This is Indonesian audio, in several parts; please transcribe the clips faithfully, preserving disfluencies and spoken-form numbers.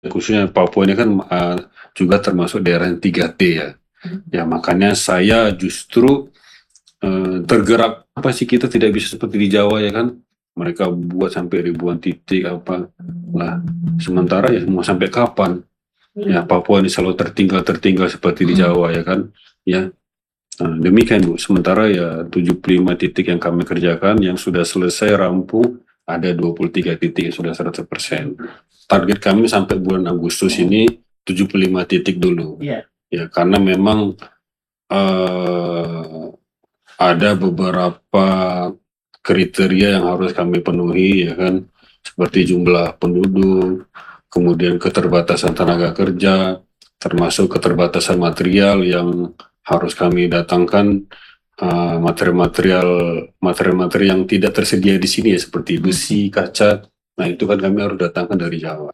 khususnya Papua ini kan uh, juga termasuk daerah yang tiga T ya. Ya makanya saya justru uh, tergerak, apa sih kita tidak bisa seperti di Jawa ya kan, mereka buat sampai ribuan titik apa lah, sementara ya mau sampai kapan ya Papua ini selalu tertinggal tertinggal seperti di Jawa ya kan ya. Nah, demikian Bu, sementara ya tujuh puluh lima titik yang kami kerjakan yang sudah selesai rampung ada dua puluh tiga titik yang sudah seratus persen. Target kami sampai bulan Agustus ini tujuh puluh lima titik dulu. Yeah. Ya, karena memang uh, ada beberapa kriteria yang harus kami penuhi ya kan, seperti jumlah penduduk, kemudian keterbatasan tenaga kerja, termasuk keterbatasan material yang harus kami datangkan, uh, material-material materi-materi yang tidak tersedia di sini ya, seperti besi, kaca. Nah itu kan kami harus datangkan dari Jawa.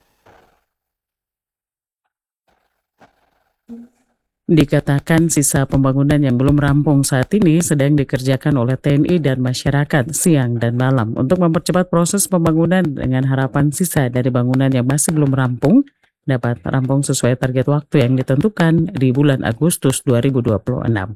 Dikatakan sisa pembangunan yang belum rampung saat ini sedang dikerjakan oleh T N I dan masyarakat siang dan malam untuk mempercepat proses pembangunan dengan harapan sisa dari bangunan yang masih belum rampung dapat rampung sesuai target waktu yang ditentukan di bulan Agustus dua ribu dua puluh enam.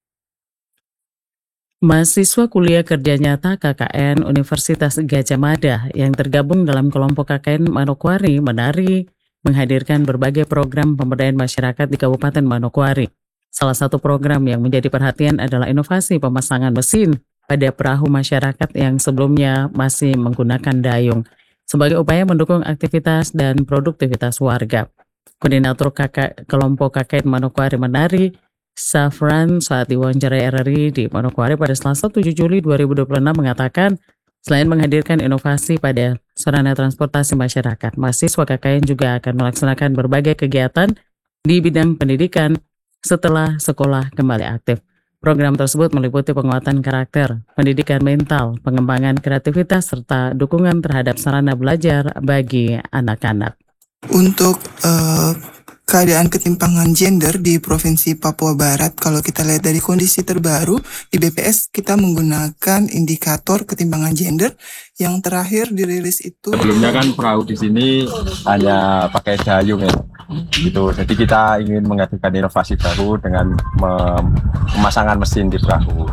Mahasiswa kuliah kerja nyata K K N Universitas Gadjah Mada yang tergabung dalam kelompok K K N Manokwari Menari menghadirkan berbagai program pemberdayaan masyarakat di Kabupaten Manokwari. Salah satu program yang menjadi perhatian adalah inovasi pemasangan mesin pada perahu masyarakat yang sebelumnya masih menggunakan dayung sebagai upaya mendukung aktivitas dan produktivitas warga. Koordinator K K, kelompok K K N Manokwari Menari, Safran, saat diwawancarai R R I di Manokwari pada Selasa tujuh Juli dua ribu dua puluh enam mengatakan, selain menghadirkan inovasi pada sarana transportasi masyarakat, mahasiswa K K N juga akan melaksanakan berbagai kegiatan di bidang pendidikan setelah sekolah kembali aktif. Program tersebut meliputi penguatan karakter, pendidikan mental, pengembangan kreativitas, serta dukungan terhadap sarana belajar bagi anak-anak. Untuk uh, keadaan ketimpangan gender di Provinsi Papua Barat, kalau kita lihat dari kondisi terbaru di B P S, kita menggunakan indikator ketimpangan gender yang terakhir dirilis itu. Sebelumnya kan perahu di sini hanya pakai dayung ya, gitu. Jadi kita ingin menghadirkan inovasi baru dengan pemasangan mesin di perahu.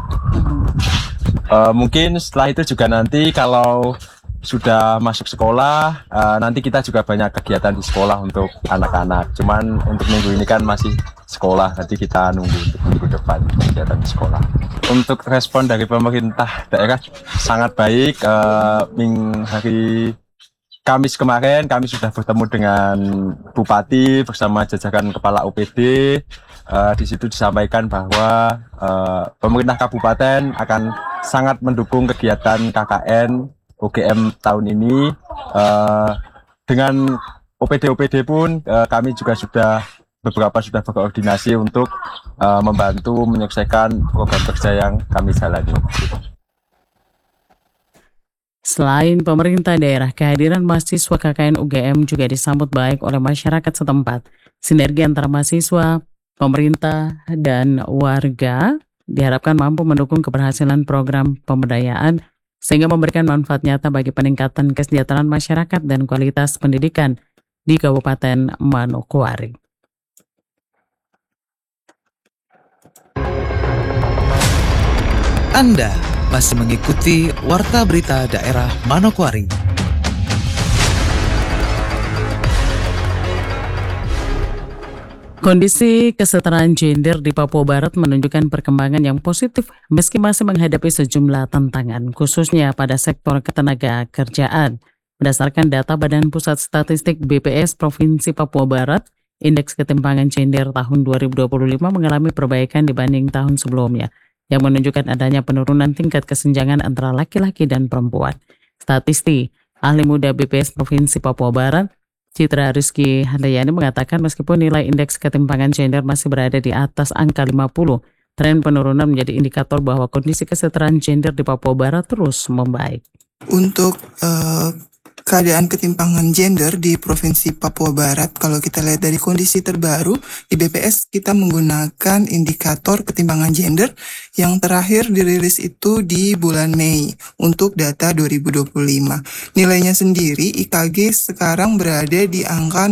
Uh, mungkin setelah itu juga nanti kalau sudah masuk sekolah, uh, nanti kita juga banyak kegiatan di sekolah untuk anak-anak. Cuman untuk minggu ini kan masih sekolah, nanti kita nunggu untuk minggu depan kegiatan di sekolah. Untuk respon dari pemerintah daerah sangat baik. Uh, ming hari Kamis kemarin kami sudah bertemu dengan Bupati bersama jajaran Kepala O P D. Uh, di situ disampaikan bahwa uh, pemerintah kabupaten akan sangat mendukung kegiatan K K N U G M tahun ini. Uh, dengan O P D O P D pun uh, kami juga sudah beberapa sudah berkoordinasi untuk uh, membantu menyelesaikan program kerja yang kami jalani. Selain pemerintah daerah, kehadiran mahasiswa K K N U G M juga disambut baik oleh masyarakat setempat. Sinergi antara mahasiswa, pemerintah, dan warga diharapkan mampu mendukung keberhasilan program pemberdayaan sehingga memberikan manfaat nyata bagi peningkatan kesejahteraan masyarakat dan kualitas pendidikan di Kabupaten Manokwari. Anda masih mengikuti Warta Berita Daerah Manokwari. Kondisi kesetaraan gender di Papua Barat menunjukkan perkembangan yang positif meski masih menghadapi sejumlah tantangan, khususnya pada sektor ketenaga kerjaan. Berdasarkan data Badan Pusat Statistik B P S Provinsi Papua Barat, indeks ketimpangan gender tahun dua ribu dua puluh lima mengalami perbaikan dibanding tahun sebelumnya, yang menunjukkan adanya penurunan tingkat kesenjangan antara laki-laki dan perempuan. Statisti ahli muda B P S Provinsi Papua Barat, Citra Rizky Handayani mengatakan meskipun nilai indeks ketimpangan gender masih berada di atas angka lima puluh, tren penurunan menjadi indikator bahwa kondisi kesetaraan gender di Papua Barat terus membaik. Untuk uh, keadaan ketimpangan gender di Provinsi Papua Barat. Kalau kita lihat dari kondisi terbaru, di B P S kita menggunakan indikator ketimpangan gender yang terakhir dirilis itu di bulan Mei untuk data dua ribu dua puluh lima. Nilainya sendiri I K G sekarang berada di angka